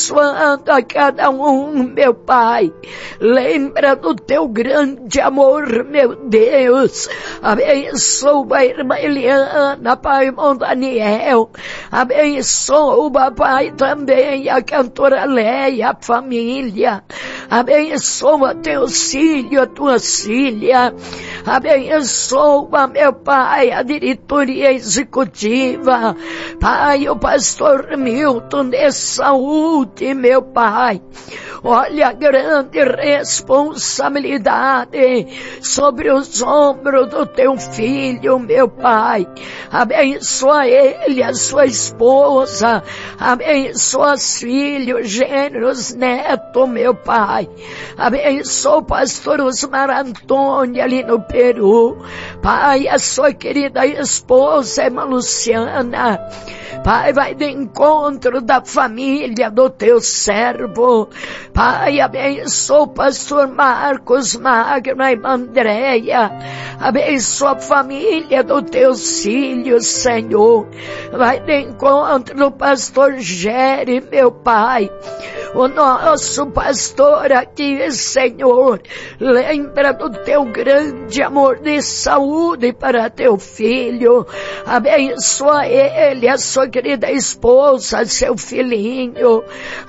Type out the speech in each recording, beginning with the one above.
abençoando a cada um, meu Pai. Lembra do teu grande amor, meu Deus. Abençoa a irmã Eliana, Pai, irmão Daniel. Abençoa, Pai, também a cantora Leia, a família. Abençoa teus filhos, a tua filha. Abençoa, meu Pai, a diretoria executiva. Pai, o pastor Milton de saúde, meu Pai. Olha a grande responsabilidade sobre os ombros do teu filho, meu Pai. Abençoa ele, a sua esposa. Abençoa os filhos, gêneros, netos, meu Pai. Abençoa o pastor Osmar Antônio ali no Peru. Pai, a sua querida esposa, irmã Luciana. Pai, vai de encontro da família do teu servo. Pai, abençoa o pastor Marcos Magno, a irmã Andréia. Abençoa a família dos teus filhos, Senhor. Vai de encontro do pastor Gere, meu Pai. O nosso pastor aqui, Senhor. Lembra do teu grande amor de saúde para teu filho. Abençoa ele, a sua querida esposa, seu filhinho.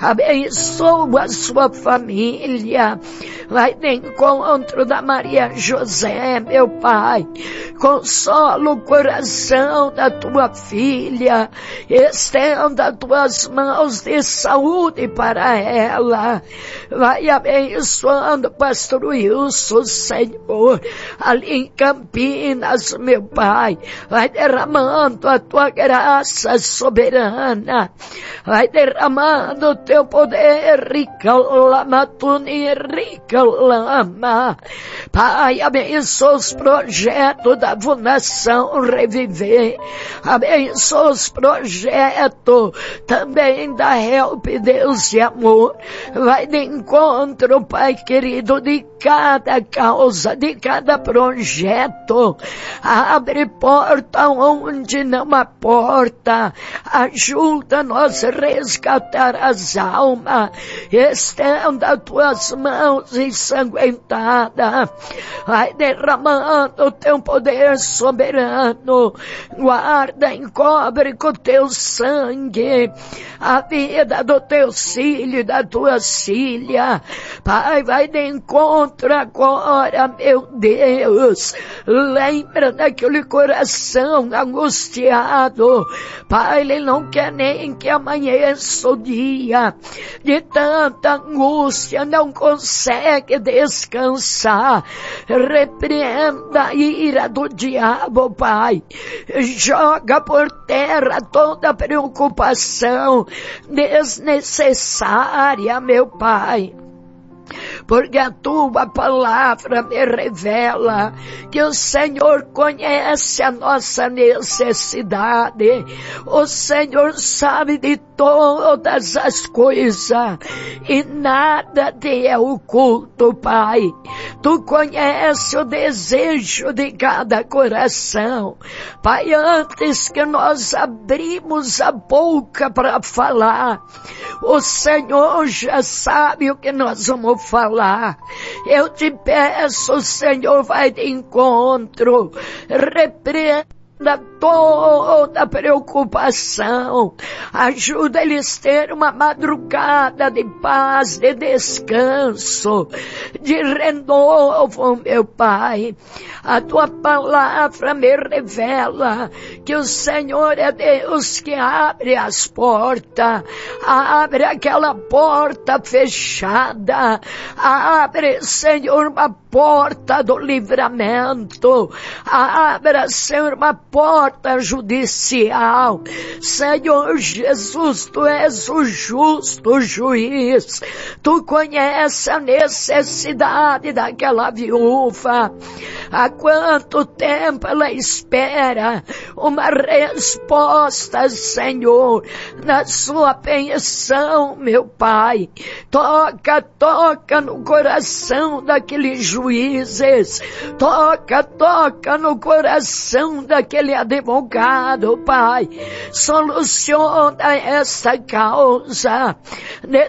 Abençoa a sua família. Vai de encontro da Maria José, meu Pai. Consola o coração da tua filha. Estenda tuas mãos de saúde para ela. Vai abençoando o pastor Wilson, Senhor, ali em Campinas, meu Pai. Vai derramando a tua graça soberana. Vai derramando o teu poder, rica lama, tuni, rica lama. Pai, abençoa os projetos da Fundação Reviver. Abençoa os projetos também da Help Deus e Amor. Vai de encontro, Pai querido, de cada causa, de cada projeto. Abre porta onde não há porta. Ajuda-nos a resgatar as almas. Estenda tuas mãos ensanguentadas. Vai derramando o teu poder soberano. Guarda, encobre com teu sangue a vida do teu filho e da tua filha. Pai, vai de encontro agora, meu Deus. Lembra daquele coração angustiado. Pai, ele não quer nem que amanheça o dia. De tanta angústia, não consegue descansar. Repreenda a ira do diabo, Pai. Joga por terra toda preocupação desnecessária, meu Pai. Porque a tua palavra me revela que o Senhor conhece a nossa necessidade. O Senhor sabe de todas as coisas e nada te é oculto, Pai. Tu conheces o desejo de cada coração. Pai, antes que nós abrimos a boca para falar, o Senhor já sabe o que nós vamos falar. Eu te peço, Senhor, vai de encontro, repreenda toda preocupação. Ajuda eles a ter uma madrugada de paz, de descanso, de renovo, meu Pai. A tua palavra me revela que o Senhor é Deus que abre as portas. Abre aquela porta fechada. Abre, Senhor, uma porta do livramento. Abra, Senhor, uma porta judicial. Senhor Jesus, tu és o justo juiz. Tu conheces a necessidade daquela viúva. Há quanto tempo ela espera uma resposta, Senhor, na sua pensão, meu Pai. Toca no coração daqueles juízes. Toca no coração daquele advogado, Pai. Soluciona esta causa. De